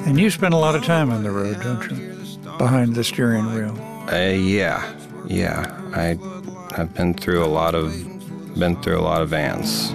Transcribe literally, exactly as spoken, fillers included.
And you spend a lot of time on the road, don't you? Behind the steering wheel. Uh, yeah, yeah. I, I've been through a lot of, been through a lot of vans.